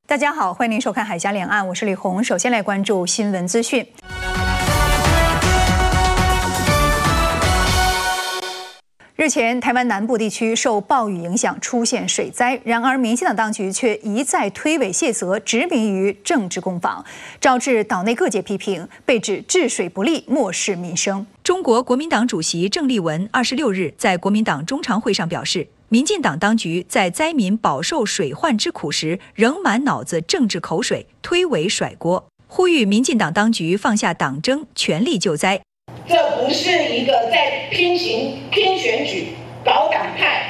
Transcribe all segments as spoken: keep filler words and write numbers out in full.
大家好，欢迎您收看《海峡两岸》，我是李红。首先来关注新闻资讯。日前，台湾南部地区受暴雨影响出现水灾，然而民进党当局却一再推诿卸责，执迷于政治攻防，招致岛内各界批评，被指治水不力，漠视民生。中国国民党主席郑丽文二十六日在国民党中常会上表示，民进党当局在灾民饱受水患之苦时，仍满脑子政治口水，推诿甩锅，呼吁民进党当局放下党争，全力救灾。 这不是一个在拼行拼选举、搞党派、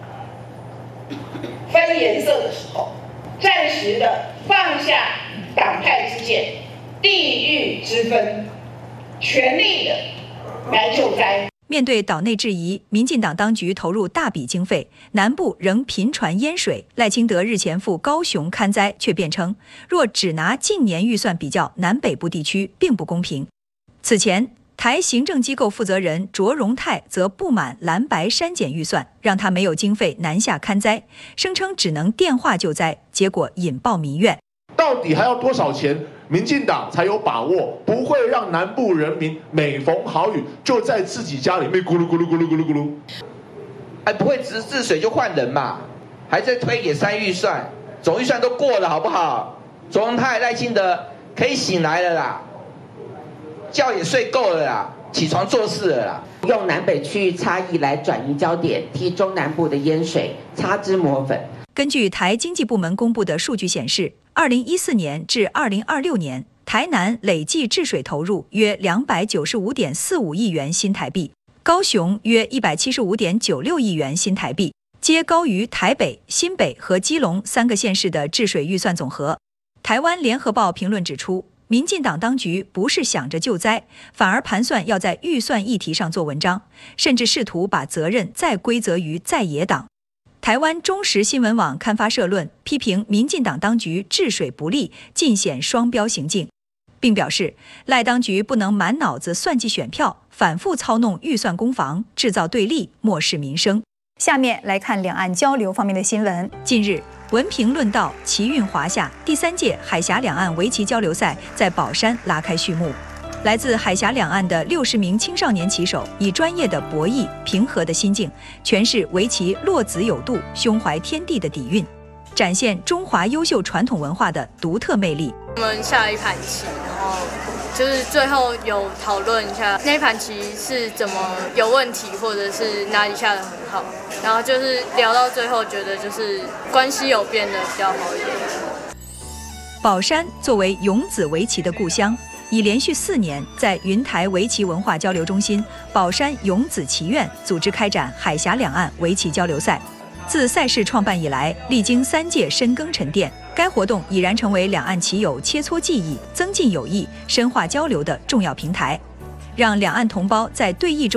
分颜色的时候，暂时的放下党派之见、地域之分，全力的来救灾。 面对岛内质疑，民进党当局投入大笔经费，南部仍频传淹水。赖清德日前赴高雄勘灾，却辩称，若只拿近年预算比较南北部地区，并不公平。此前，台行政机构负责人卓荣泰则不满蓝白删减预算，让他没有经费南下勘灾，声称只能电话救灾，结果引爆民怨。 到底还要多少钱，民进党才有把握不会让南部人民每逢好雨就在自己家里面咕噜咕噜咕噜咕噜咕噜？ 哎，不会治治水就换人嘛？还在推给删预算，总预算都过了好不好？卓荣泰、赖清德可以醒来了啦。觉也睡够了啦，起床做事了啦。 用南北区域差异来转移焦点，替中南部的淹水擦脂抹粉。 根据台经济部门公布的数据显示，二零一四年至二零二六年，台南累计治水投入约两百九十五点四五亿元新台币，高雄约一百七十五点九六亿元新台币，皆高于台北、新北和基隆三个县市的治水预算总和。台湾联合报评论指出，民进党当局不是想着救灾，反而盘算要在预算议题上做文章，甚至试图把责任再归责于在野党。台湾中时新闻网刊发社论，批评民进党当局治水不力，尽显双标行径，并表示赖当局不能满脑子算计选票，反复操弄预算攻防，制造对立，漠视民生。下面来看两岸交流方面的新闻。近日，文评论道，旗运华夏第三届海峡两岸围棋交流赛在宝山拉开序幕。来自海峡两岸的六十名青少年棋手，以专业的博弈、平和的心境，诠释围棋落子有度、胸怀天地的底蕴，展现中华优秀传统文化的独特魅力。 我们下了一盘棋，然后就是最后有讨论一下那盘棋是怎么有问题，或者是哪里下得很好，然后就是聊到最后，觉得就是关系有变得比较好一点。 宝山作为勇子围棋的故乡，已连续四年在云台围棋文化交流中心宝山勇子棋院组织开展海峡两岸围棋交流赛。自赛事创办以来，历经三届深耕沉淀，该活动已然成为两岸棋友切磋技艺、增进友谊、深化交流的重要平台，让两岸同胞在对弈中